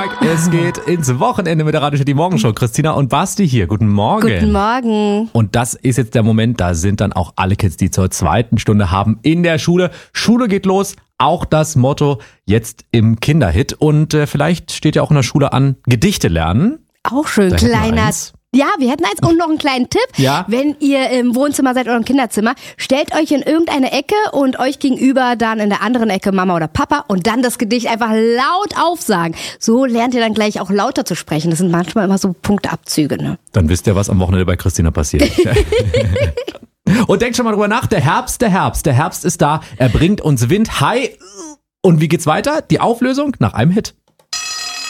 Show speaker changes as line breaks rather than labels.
Montag, es geht ins Wochenende mit der Radio City Morgenshow. Christina und Basti hier, guten Morgen.
Guten Morgen.
Und das ist jetzt der Moment, da sind dann auch alle Kids, die zur zweiten Stunde haben in der Schule. Schule geht los, auch das Motto jetzt im Kinderhit. Und vielleicht steht ja auch in der Schule an, Gedichte lernen.
Auch schön,
Da hätten wir
kleiner.
eins.
Ja, wir hätten eins und noch einen kleinen Tipp.
Ja.
Wenn ihr im Wohnzimmer seid oder im Kinderzimmer, stellt euch in irgendeine Ecke und euch gegenüber dann in der anderen Ecke Mama oder Papa und dann das Gedicht einfach laut aufsagen. So lernt ihr dann gleich auch lauter zu sprechen. Das sind manchmal immer so Punktabzüge, ne?
Dann wisst ihr, was am Wochenende bei Christina passiert. Und denkt schon mal drüber nach, der Herbst ist da, er bringt uns Wind. Hi. Und wie geht's weiter? Die Auflösung nach einem Hit.